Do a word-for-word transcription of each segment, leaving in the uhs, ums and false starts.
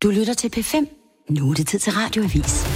Du lytter til P fem. Nu er det tid til Radioavis.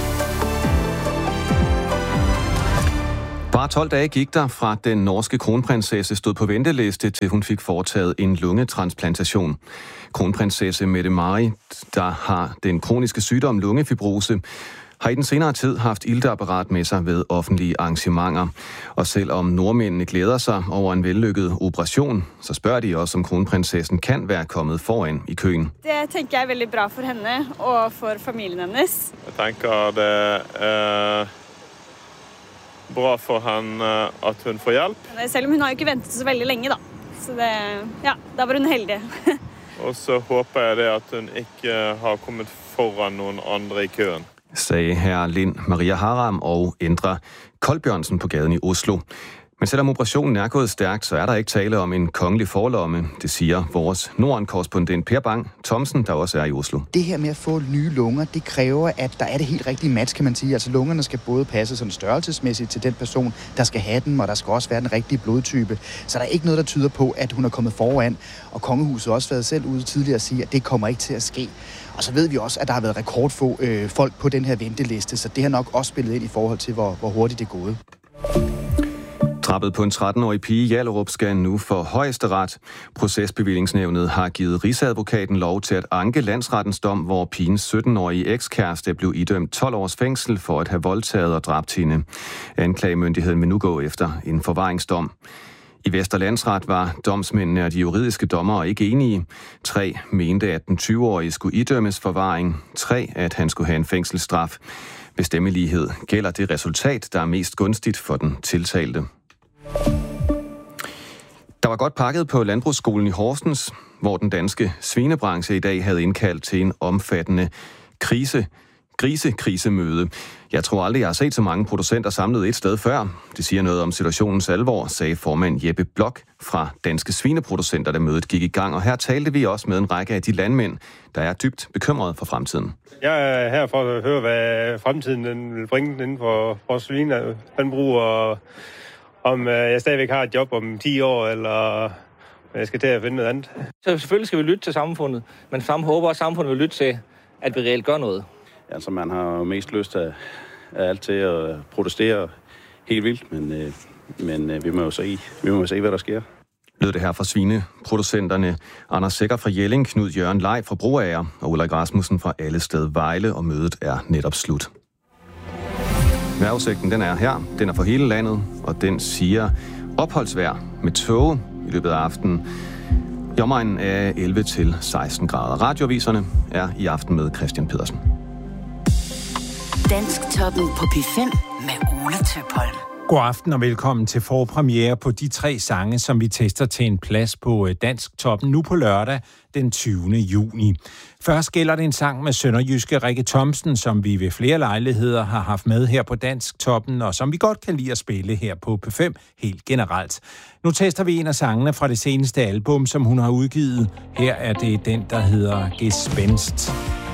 Bare tolv dage gik der fra den norske kronprinsesse stod på venteliste, til hun fik foretaget en lungetransplantation. Kronprinsesse Mette-Marit, der har den kroniske sygdom lungefibrose, har i den senere tid haft ilteapparat med sig ved offentlige arrangementer. Og selvom nordmændene glæder sig over en vellykket operation, så spørger de også, om kronprinsessen kan være kommet foran i køen. Det tænker jeg er veldig bra for henne og for familien hennes. Jeg tænker, det er bra for henne, at hun får hjælp. Selv om hun har jo ikke ventet så veldig længe, da. Så det, ja, der var hun heldig. Og så håber jeg det, at hun ikke har kommet foran nogen andre i køen, sagde herre Lind Maria Haram og Indra Kolbjørnsen på gaden i Oslo. Men selvom operationen er gået stærkt, så er der ikke tale om en kongelig forlomme. Det siger vores Norden-korrespondent Per Bang Thomsen, der også er i Oslo. Det her med at få nye lunger, det kræver, at der er det helt rigtige match, kan man sige. Altså lungerne skal både passe sådan størrelsesmæssigt til den person, der skal have dem, og der skal også være den rigtige blodtype. Så der er ikke noget, der tyder på, at hun er kommet foran. Og kongehuset har også været selv ude tidligere at sige, at det kommer ikke til at ske. Og så ved vi også, at der har været rekordfå øh, folk på den her venteliste, så det har nok også spillet ind i forhold til, hvor, hvor hurtigt det er gået. Drabet på en tretten-årig pige i Hjallerup skal nu for Højesteret. Procesbevillingsnævnet har givet Rigsadvokaten lov til at anke landsrettens dom, hvor pigens sytten-årige ekskæreste blev idømt tolv års fængsel for at have voldtaget og dræbt hende. Anklagemyndigheden vil nu gå efter en forvaringsdom. I Vestre Landsret var domsmændene og de juridiske dommere ikke enige. Tre mente, at den tyve-årige skulle idømmes forvaring. Tre, at han skulle have en fængselsstraf. Ved stemmelighed gælder det resultat, der er mest gunstigt for den tiltalte. Der var godt pakket på Landbrugsskolen i Horsens, hvor den danske svinebranche i dag havde indkaldt til en omfattende krise, grisekrisemøde. Jeg tror aldrig, jeg har set så mange producenter samlet et sted før. Det siger noget om situationens alvor, sagde formand Jeppe Blok fra Danske Svineproducenter, da mødet gik i gang. Og her talte vi også med en række af de landmænd, der er dybt bekymrede for fremtiden. Jeg er her for at høre, hvad fremtiden vil bringe inden for vores svinelandbrug, og om jeg stadigvæk har et job om ti år, eller jeg skal til at finde noget andet. Så selvfølgelig skal vi lytte til samfundet, men sammen håber også, at samfundet vil lytte til, at vi reelt gør noget. Altså, man har mest lyst af, af alt til at protestere helt vildt, men, øh, men øh, vi må jo se, vi må jo se, hvad der sker. Lød det her fra svineproducenterne Anders Sækker fra Jelling, Knud Jørgen Lej fra Broager og Ulrik Rasmussen fra Allested Vejle, og mødet er netop slut. Vejrudsigten, den er her. Den er for hele landet, og den siger opholdsvejr med tåge i løbet af aftenen. I omegnen er elleve til seksten grader. Radioaviserne er i aften med Christian Pedersen. Dansktoppen på P fem med Ole Tøpholm. God aften og velkommen til forpremiere på de tre sange, som vi tester til en plads på Dansktoppen nu på lørdag den tyvende juni. Først gælder det en sang med sønderjyske Rikke Thomsen, som vi ved flere lejligheder har haft med her på Dansktoppen, og som vi godt kan lide at spille her på P fem helt generelt. Nu tester vi en af sangene fra det seneste album, som hun har udgivet. Her er det den, der hedder Gespenst.